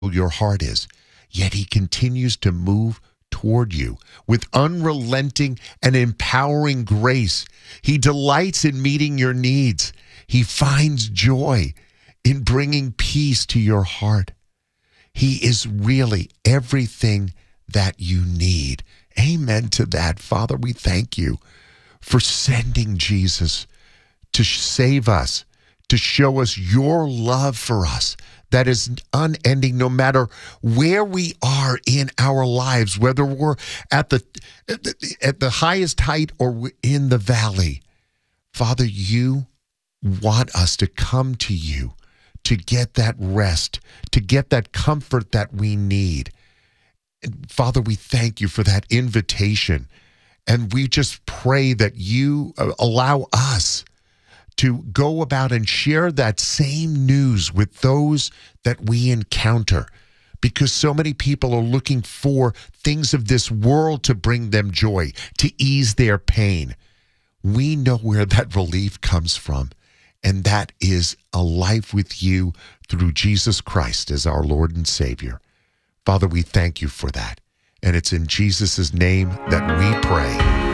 your heart is, yet he continues to move toward you with unrelenting and empowering grace. He delights in meeting your needs. He finds joy in bringing peace to your heart. He is really everything that you need. Amen to that. Father, we thank you for sending Jesus to save us, to show us your love for us that is unending, no matter where we are in our lives, whether we're at the highest height or we're in the valley. Father, you want us to come to you to get that rest, to get that comfort that we need. And Father, we thank you for that invitation. And we just pray that you allow us to go about and share that same news with those that we encounter, because so many people are looking for things of this world to bring them joy, to ease their pain. We know where that relief comes from, and that is a life with you through Jesus Christ as our Lord and Savior. Father, we thank you for that. And it's in Jesus' name that we pray.